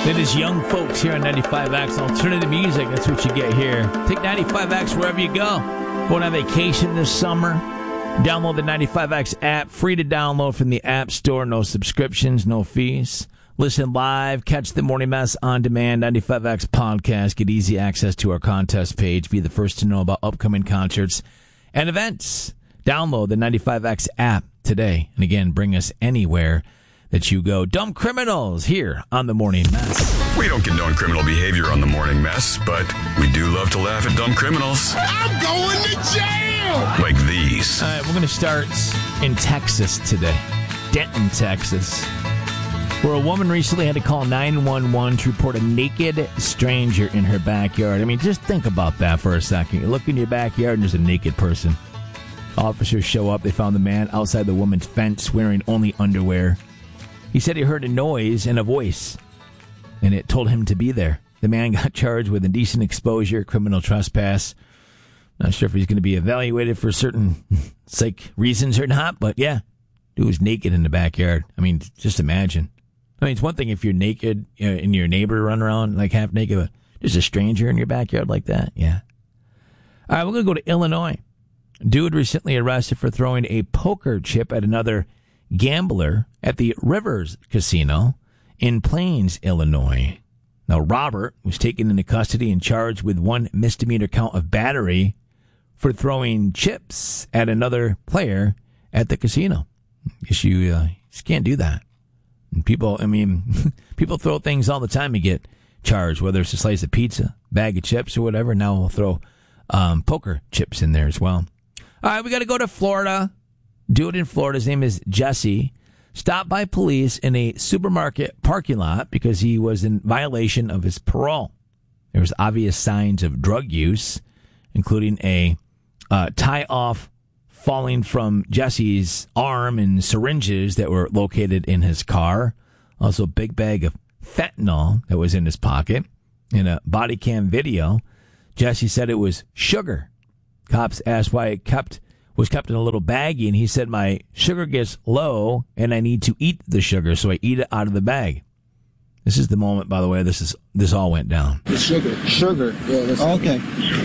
It is Young Folks here on 95X. Alternative music, that's what you get here. Take 95X wherever you go. Going on vacation this summer. Download the 95X app. Free to download from the App Store. No subscriptions, no fees. Listen live. Catch the Morning Mess on demand. 95X podcast. Get easy access to our contest page. Be the first to know about upcoming concerts and events. Download the 95X app today. And again, bring us anywhere that you go. Dumb Criminals here on the Morning Mess. We don't condone criminal behavior on the Morning Mess, but we do love to laugh at dumb criminals. I'm going to jail! Like these. All right, we're going to start in Texas today. Denton, Texas, where a woman recently had to call 911 to report a naked stranger in her backyard. I mean, just think about that for a second. You look in your backyard and there's a naked person. Officers show up. They found the man outside the woman's fence wearing only underwear. He said he heard a noise and a voice, and it told him to be there. The man got charged with indecent exposure, criminal trespass. Not sure if he's going to be evaluated for certain psych reasons or not, but yeah, dude was naked in the backyard. I mean, just imagine. I mean, it's one thing if you're naked and your neighbor run around like half naked, but there's a stranger in your backyard like that. Yeah. All right, we're going to go to Illinois. Dude recently arrested for throwing a poker chip at another gambler at the Rivers Casino in Plains, Illinois. Now, Robert was taken into custody and charged with one misdemeanor count of battery for throwing chips at another player at the casino. Guess you just can't do that. And people throw things all the time and get charged, whether it's a slice of pizza, bag of chips, or whatever. Now we'll throw poker chips in there as well. All right, we got to go to Florida. Dude in Florida, his name is Jesse, stopped by police in a supermarket parking lot because he was in violation of his parole. There was obvious signs of drug use, including a tie-off falling from Jesse's arm and syringes that were located in his car. Also, a big bag of fentanyl that was in his pocket. In a body cam video, Jesse said it was sugar. Cops asked why it was kept in a little baggie, and he said, my sugar gets low, and I need to eat the sugar, so I eat it out of the bag. This is the moment, by the way, this all went down. The sugar. Yeah, that's okay.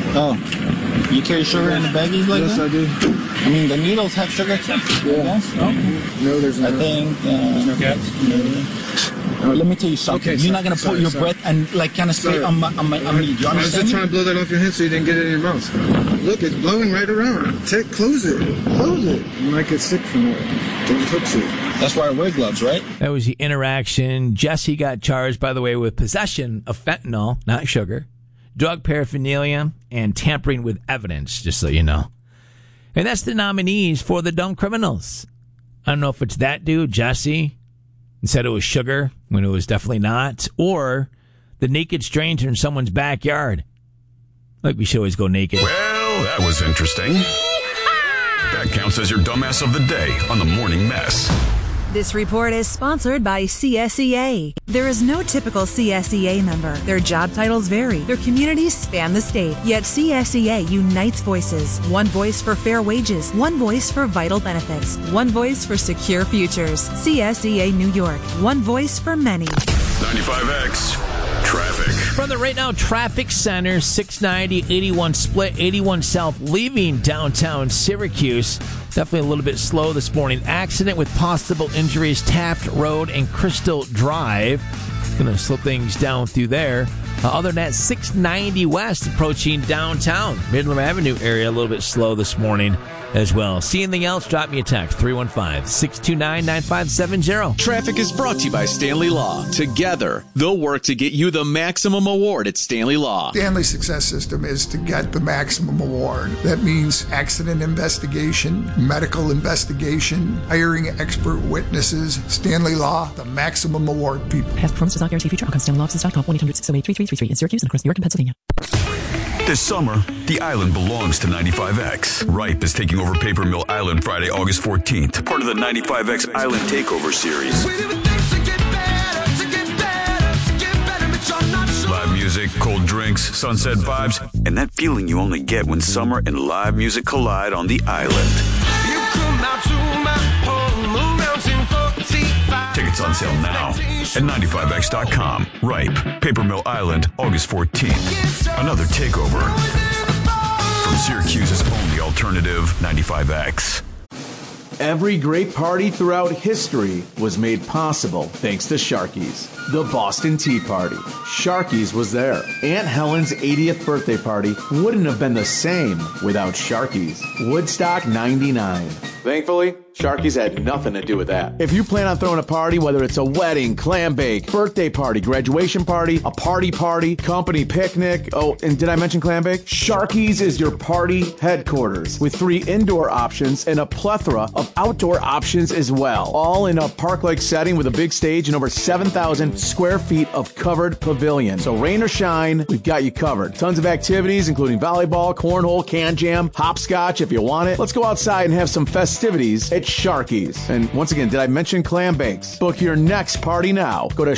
Oh, you carry sugar in the baggies like that? Yes, I do. I mean, the needles have sugar too? Yeah. Okay. No, there's no. I think... no caps? Let me tell you something. Okay, you're not going to put your breath and like kind of spray on me. Do you I was just understand trying to blow that off your hand so you didn't get it in your mouth. Look, it's blowing right around. Close it. You might get sick from it. Don't touch it. That's why I wear gloves, right? That was the interaction. Jesse got charged, by the way, with possession of fentanyl, not sugar, drug paraphernalia, and tampering with evidence, just so you know. And that's the nominees for the Dumb Criminals. I don't know if it's that dude, Jesse, and said it was sugar when it was definitely not, or the naked stranger in someone's backyard. Like we should always go naked. Well, that was interesting. That counts as your dumbass of the day on the Morning Mess. This report is sponsored by CSEA. There is no typical CSEA member. Their job titles vary. Their communities span the state. Yet CSEA unites voices. One voice for fair wages. One voice for vital benefits. One voice for secure futures. CSEA New York. One voice for many. 95X Traffic. From the Right Now Traffic Center, 690, 81 split, 81 south, leaving downtown Syracuse. Definitely a little bit slow this morning. Accident with possible injuries, Taft Road and Crystal Drive. Going to slow things down through there. Other than that, 690 west approaching downtown. Midland Avenue area a little bit slow this morning as well. See anything else? Drop me a text, 315-629-9570. Traffic is brought to you by Stanley Law. Together, they'll work to get you the maximum award at Stanley Law. Stanley's success system is to get the maximum award. That means accident investigation, medical investigation, hiring expert witnesses. Stanley Law, the maximum award people. Past performance does not guarantee future outcomes. StanleyLawOffices.com, 1-800-608-3333 in Syracuse and across New York and Pennsylvania. This summer, the island belongs to 95X. Ripe is taking over Paper Mill Island Friday, August 14th, part of the 95X Island Takeover series. Live music, cold drinks, sunset vibes, and that feeling you only get when summer and live music collide on the island. It's on sale now at 95X.com. Ripe, Paper Mill Island, August 14th. Another takeover from Syracuse's only alternative, 95X. Every great party throughout history was made possible thanks to Sharky's. The Boston Tea Party. Sharky's was there. Aunt Helen's 80th birthday party wouldn't have been the same without Sharky's. Woodstock 99. Thankfully, Sharky's had nothing to do with that. If you plan on throwing a party, whether it's a wedding, clam bake, birthday party, graduation party, a party, company picnic, oh, and did I mention clam bake? Sharky's is your party headquarters with 3 indoor options and a plethora of outdoor options as well. All in a park-like setting with a big stage and over 7,000 square feet of covered pavilion. So rain or shine, we've got you covered. Tons of activities, including volleyball, cornhole, can jam, hopscotch if you want it. Let's go outside and have some festivities at Sharky's. And once again, did I mention clam bakes? Book your next party now. Go to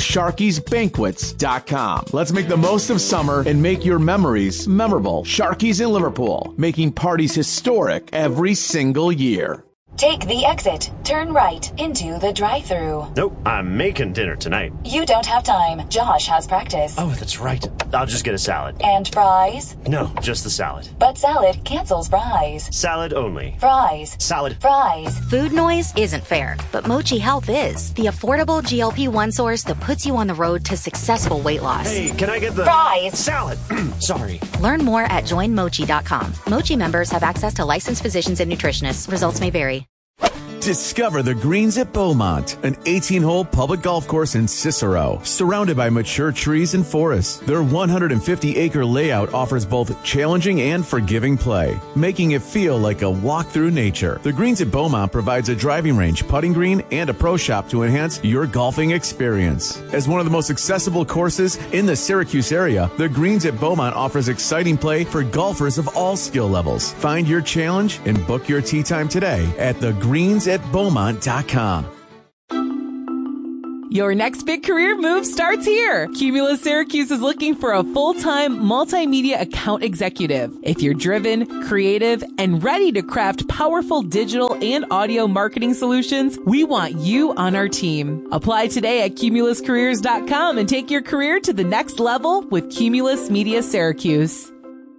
Sharky'sBanquets.com. Let's make the most of summer and make your memories memorable. Sharky's in Liverpool, making parties historic every single year. Take the exit. Turn right into the drive-thru. Nope, I'm making dinner tonight. You don't have time. Josh has practice. Oh, that's right. I'll just get a salad. And fries? No, just the salad. But salad cancels fries. Salad only. Fries. Salad. Fries. Food noise isn't fair, but Mochi Health is. The affordable GLP-1 source that puts you on the road to successful weight loss. Hey, can I get the... Fries. Salad. Sorry. Learn more at joinmochi.com. Mochi members have access to licensed physicians and nutritionists. Results may vary. Discover the Greens at Beaumont, an 18-hole public golf course in Cicero, surrounded by mature trees and forests. Their 150-acre layout offers both challenging and forgiving play, making it feel like a walk through nature. The Greens at Beaumont provides a driving range, putting green, and a pro shop to enhance your golfing experience. As one of the most accessible courses in the Syracuse area, the Greens at Beaumont offers exciting play for golfers of all skill levels. Find your challenge and book your tee time today at thegreensatbeaumont.com. Your next big career move starts here. Cumulus Syracuse is looking for a full-time multimedia account executive. If you're driven, creative, and ready to craft powerful digital and audio marketing solutions, we want you on our team. Apply today at cumuluscareers.com and take your career to the next level with Cumulus Media Syracuse.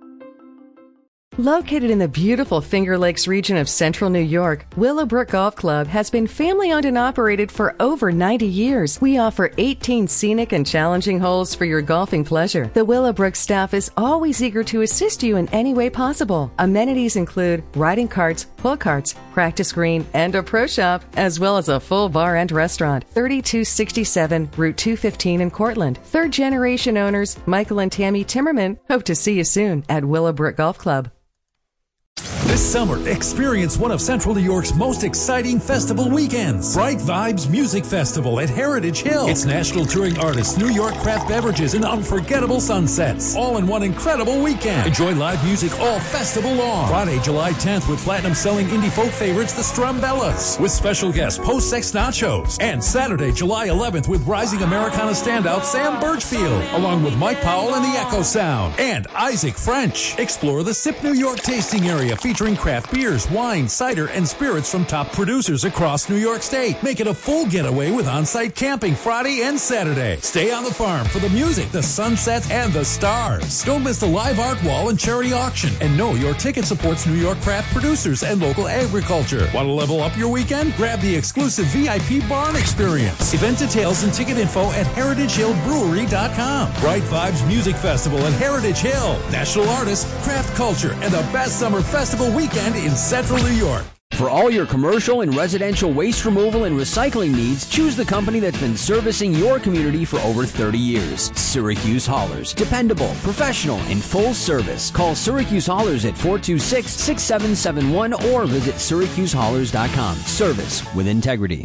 Located in the beautiful Finger Lakes region of central New York, Willowbrook Golf Club has been family-owned and operated for over 90 years. We offer 18 scenic and challenging holes for your golfing pleasure. The Willowbrook staff is always eager to assist you in any way possible. Amenities include riding carts, pull carts, practice green, and a pro shop, as well as a full bar and restaurant. 3267 Route 215 in Cortland. Third-generation owners Michael and Tammy Timmerman hope to see you soon at Willowbrook Golf Club. This summer, experience one of Central New York's most exciting festival weekends. Bright Vibes Music Festival at Heritage Hill. It's national touring artists, New York craft beverages, and unforgettable sunsets. All in one incredible weekend. Enjoy live music all festival long. Friday, July 10th with platinum-selling indie folk favorites, the Strumbellas, with special guest Post Sex Nachos. And Saturday, July 11th with rising Americana standout Sam Birchfield, along with Mike Powell and the Echo Sound, and Isaac French. Explore the Sip New York tasting area featuring craft beers, wine, cider, and spirits from top producers across New York State. Make it a full getaway with on-site camping Friday and Saturday. Stay on the farm for the music, the sunsets, and the stars. Don't miss the live art wall and charity auction. And know your ticket supports New York craft producers and local agriculture. Want to level up your weekend? Grab the exclusive VIP barn experience. Event details and ticket info at heritagehillbrewery.com. Bright Vibes Music Festival at Heritage Hill. National artists, craft culture, and the best summer festival weekend in Central New York. For all your commercial and residential waste removal and recycling needs, choose the company that's been servicing your community for over 30 years. Syracuse Haulers. Dependable, professional, and full service. Call Syracuse Haulers at 426-6771 or visit syracusehaulers.com. Service with integrity.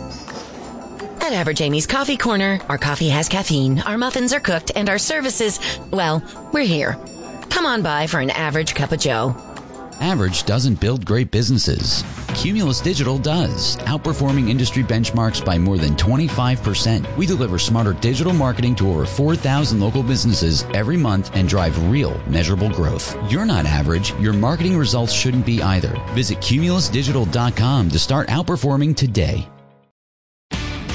At Average Amy's Coffee Corner, our coffee has caffeine, our muffins are cooked, and our services, well, we're here. Come on by for an average cup of joe. Average doesn't build great businesses. Cumulus Digital does, outperforming industry benchmarks by more than 25%. We deliver smarter digital marketing to over 4,000 local businesses every month and drive real, measurable growth. You're not average. Your marketing results shouldn't be either. Visit cumulusdigital.com to start outperforming today.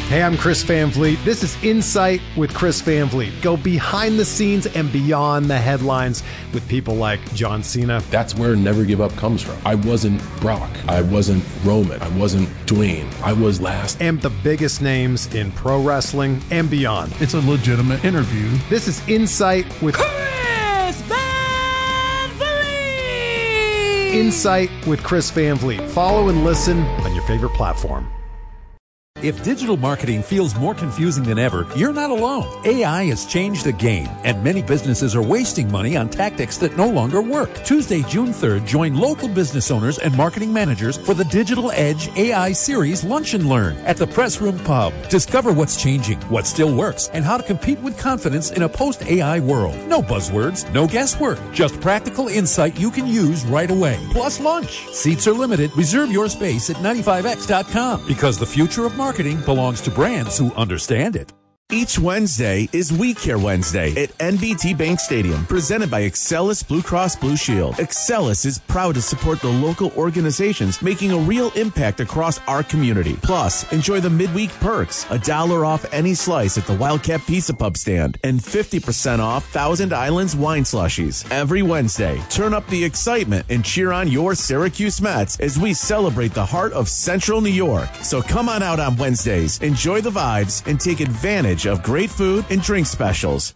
Hey, I'm Chris Van Vliet. This is Insight with Chris Van Vliet. Go behind the scenes and beyond the headlines with people like John Cena. That's where Never Give Up comes from. I wasn't Brock. I wasn't Roman. I wasn't Dwayne. I was last. And the biggest names in pro wrestling and beyond. It's a legitimate interview. This is Insight with Chris Van Vliet! Insight with Chris Van Vliet. Follow and listen on your favorite platform. If digital marketing feels more confusing than ever, you're not alone. AI has changed the game, and many businesses are wasting money on tactics that no longer work. Tuesday, June 3rd, join local business owners and marketing managers for the Digital Edge AI Series Lunch and Learn at the Press Room Pub. Discover what's changing, what still works, and how to compete with confidence in a post-AI world. No buzzwords, no guesswork, just practical insight you can use right away. Plus lunch. Seats are limited. Reserve your space at 95x.com because the future of marketing belongs to brands who understand it. Each Wednesday is We Care Wednesday at NBT Bank Stadium, presented by Excelis Blue Cross Blue Shield. Excelis is proud to support the local organizations making a real impact across our community. Plus, enjoy the midweek perks, $1 off any slice at the Wildcat Pizza Pub stand, and 50% off Thousand Islands wine slushies. Every Wednesday, turn up the excitement and cheer on your Syracuse Mets as we celebrate the heart of Central New York. So come on out on Wednesdays, enjoy the vibes, and take advantage of great food and drink specials.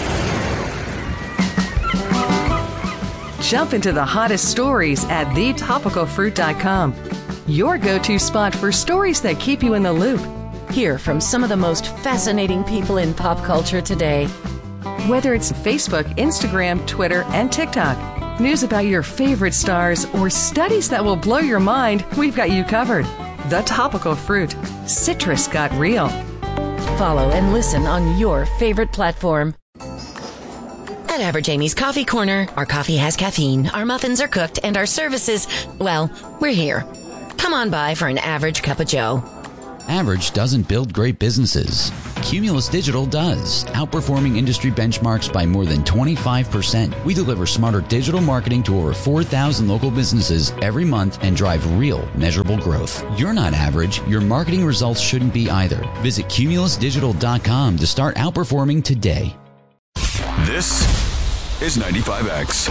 Jump into the hottest stories at thetopicalfruit.com. Your go-to spot for stories that keep you in the loop. Hear from some of the most fascinating people in pop culture today. Whether it's Facebook, Instagram, Twitter, and TikTok, news about your favorite stars, or studies that will blow your mind, we've got you covered. The Topical Fruit. Citrus got real. Follow and listen on your favorite platform. At Average Amy's Coffee Corner, our coffee has caffeine, our muffins are cooked, and our services, well, we're here. Come on by for an average cup of joe. Average doesn't build great businesses. Cumulus Digital does, outperforming industry benchmarks by more than 25%. We deliver smarter digital marketing to over 4,000 local businesses every month and drive real, measurable growth. You're not average. Your marketing results shouldn't be either. Visit cumulusdigital.com to start outperforming today. This is 95X.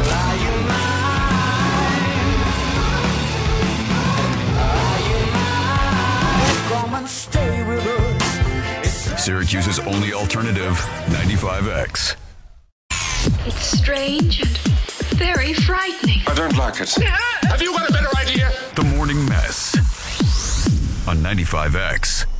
Syracuse's only alternative, 95X. It's strange and very frightening. I don't like it. Have you got a better idea? The Morning Mess on 95X.